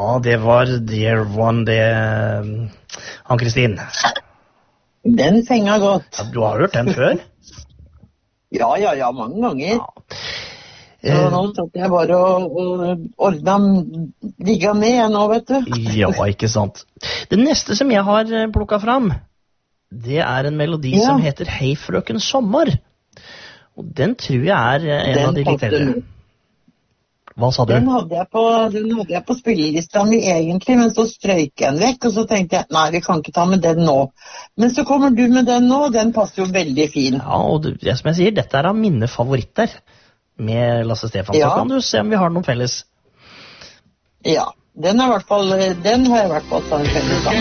Ja, det var Dear One, det, Ann-Kristin. Den fenga godt. Ja, du har hørt den før? Ja, mange ganger. Ja. Så nå satt jeg bare og ordnet ligga ned nå, vet du. Ja, ikke sant. Det neste som jeg har plukket fram, det er en melodi som heter Hei frøken sommer. Og den tror jeg er en av de litt eldre. Hva sa du? Den hadde jeg på spillelista mi egentlig, men så strøyk jeg den vekk, og så tenkte jeg, nei, vi kan ikke ta med den nå. Men så kommer du med den nå, og den passer jo veldig fin. Ja, og som jeg sier, dette er av mine favoritter med Lasse Stefan. Så kan du se om vi har noen felles. Ja, den har jeg i hvert fall tatt en felles sammen.